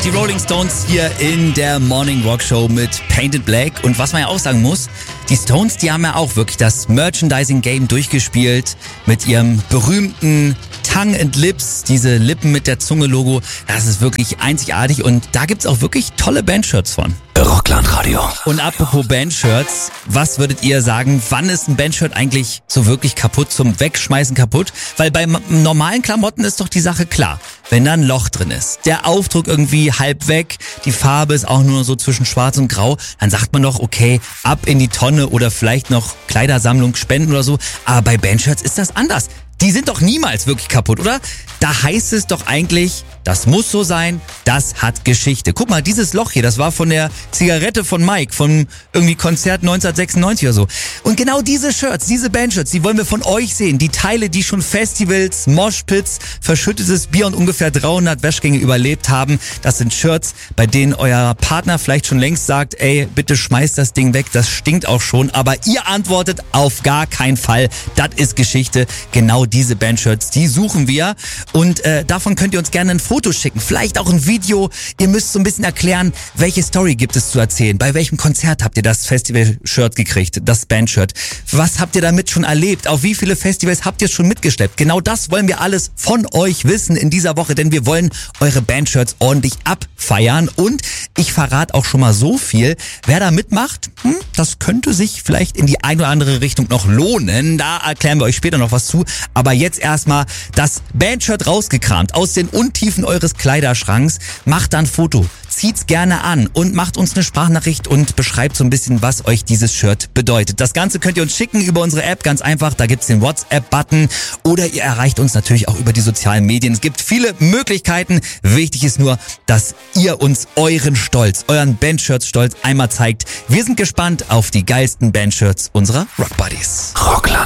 Die Rolling Stones hier in der Morning Rock Show mit Painted Black. Und was man ja auch sagen muss, die Stones, die haben ja auch wirklich das Merchandising-Game durchgespielt mit ihrem berühmten Tongue and Lips, diese Lippen mit der Zunge-Logo. Das ist wirklich einzigartig und da gibt's auch wirklich tolle Bandshirts von. Rockland-Radio. Und apropos Bandshirts, was würdet ihr sagen, wann ist ein Bandshirt eigentlich so wirklich kaputt, zum Wegschmeißen kaputt? Weil bei normalen Klamotten ist doch die Sache klar. Wenn da ein Loch drin ist, der Aufdruck irgendwie halb weg, die Farbe ist auch nur so zwischen schwarz und grau, dann sagt man doch, okay, ab in die Tonne oder vielleicht noch Kleidersammlung spenden oder so. Aber bei Bandshirts ist das anders. Die sind doch niemals wirklich kaputt, oder? Da heißt es doch eigentlich, das muss so sein, das hat Geschichte. Guck mal, dieses Loch hier, das war von der Zigarette von Mike, von irgendwie Konzert 1996 oder so. Und genau diese Shirts, diese Bandshirts, die wollen wir von euch sehen. Die Teile, die schon Festivals, Moshpits, verschüttetes Bier und ungefähr 300 Wäschgänge überlebt haben. Das sind Shirts, bei denen euer Partner vielleicht schon längst sagt, ey, bitte schmeißt das Ding weg, das stinkt auch schon. Aber ihr antwortet, auf gar keinen Fall, das ist Geschichte. Genau diese Bandshirts, die suchen wir. Und davon könnt ihr uns gerne ein Foto schicken, vielleicht auch ein Video. Ihr müsst so ein bisschen erklären, welche Story gibt es zu erzählen. Bei welchem Konzert habt ihr das Festival-Shirt gekriegt, das Bandshirt? Was habt ihr damit schon erlebt? Auf wie viele Festivals habt ihr schon mitgeschleppt? Genau das wollen wir alles von euch wissen in dieser Woche, denn wir wollen eure Bandshirts ordentlich abfeiern. Und ich verrate auch schon mal so viel, wer da mitmacht, das könnte sich vielleicht in die eine oder andere Richtung noch lohnen. Da erklären wir euch später noch was zu. Aber jetzt erstmal das Bandshirt rausgekramt aus den Untiefen eures Kleiderschranks. Macht dann ein Foto, zieht's gerne an und macht uns eine Sprachnachricht und beschreibt so ein bisschen, was euch dieses Shirt bedeutet. Das Ganze könnt ihr uns schicken über unsere App, ganz einfach. Da gibt's den WhatsApp-Button oder ihr erreicht uns natürlich auch über die sozialen Medien. Es gibt viele Möglichkeiten. Wichtig ist nur, dass ihr uns euren Stolz, euren Bandshirts-Stolz einmal zeigt. Wir sind gespannt auf die geilsten Bandshirts unserer Rock Buddies. Rockland.